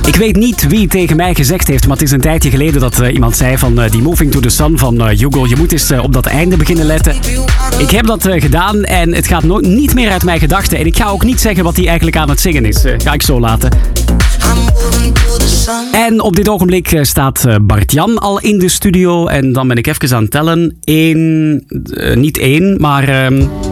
Ik weet niet wie het tegen mij gezegd heeft, maar het is een tijdje geleden dat iemand zei van die Moving to the Sun van Hugo. Je moet eens op dat einde beginnen letten. Ik heb dat gedaan en het gaat niet meer uit mijn gedachten. En ik ga ook niet zeggen wat hij eigenlijk aan het zingen is. Ga ik zo laten. En op dit ogenblik staat Bart-Jan al in de studio. En dan ben ik even aan het tellen. Niet één, maar